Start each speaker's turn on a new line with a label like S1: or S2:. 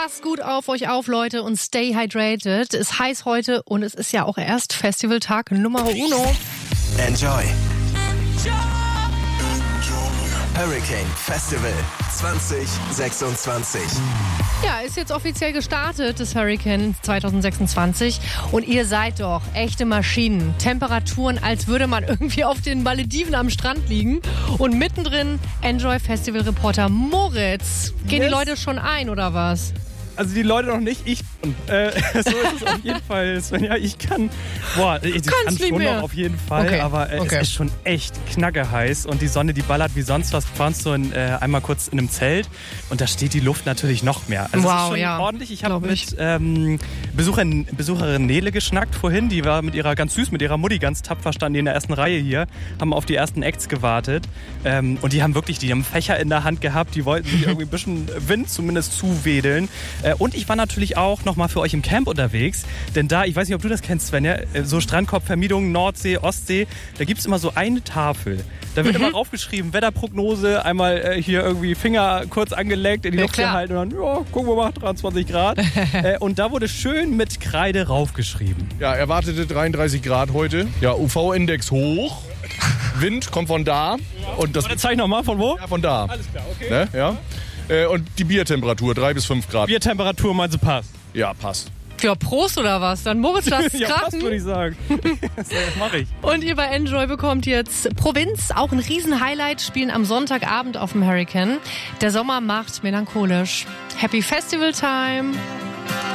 S1: Passt gut auf euch auf, Leute, und stay hydrated. Ist heiß heute und es ist ja auch erst Festivaltag Nummer uno.
S2: Enjoy. Hurricane Festival 2026.
S1: Ja, ist jetzt offiziell gestartet, das Hurricane 2026. Und ihr seid doch echte Maschinen. Temperaturen, als würde man irgendwie auf den Malediven am Strand liegen. Und mittendrin Enjoy Festival Reporter Moritz. Gehen die Leute schon ein, oder was?
S3: Also die Leute noch nicht, ich so ist es auf jeden Fall. Svenja, ich kann. Ich kann schon noch auf jeden Fall, okay, aber es ist schon echt knackeheiß und die Sonne, die ballert wie sonst was. Wir waren so einmal kurz in einem Zelt und da steht die Luft natürlich noch mehr. Also es ist schon ordentlich. Ich habe mit Besucherin Nele geschnackt vorhin, die war mit ihrer Mutti ganz tapfer, standen die in der ersten Reihe hier, haben auf die ersten Acts gewartet und die haben Fächer in der Hand gehabt, die wollten sich irgendwie ein bisschen Wind zumindest zuwedeln. Und ich war natürlich auch nochmal für euch im Camp unterwegs, denn da, ich weiß nicht, ob du das kennst, Svenja, so Strandkorbvermietung, Nordsee, Ostsee, da gibt es immer so eine Tafel. Da wird immer raufgeschrieben, Wetterprognose, einmal hier irgendwie Finger kurz angelegt, in die Luft gehalten und dann, gucken wir mal, 23 Grad. Und da wurde schön mit Kreide raufgeschrieben.
S4: Ja, erwartete 33 Grad heute. Ja, UV-Index hoch. Wind kommt von da. Und das
S3: zeig ich nochmal, von wo?
S4: Ja, von da.
S3: Alles klar, okay.
S4: Ne? Ja. Und die Biertemperatur, 3 bis 5 Grad.
S3: Biertemperatur meinst du passt?
S4: Ja, passt.
S1: Ja, Prost oder was? Dann Moritz, lass es
S3: ja,
S1: krachen.
S3: passt, würde ich sagen. Das mache ich.
S1: Und ihr bei Enjoy bekommt jetzt Provinz, auch ein Riesen-Highlight, spielen am Sonntagabend auf dem Hurricane. Der Sommer macht melancholisch. Happy Festival Time!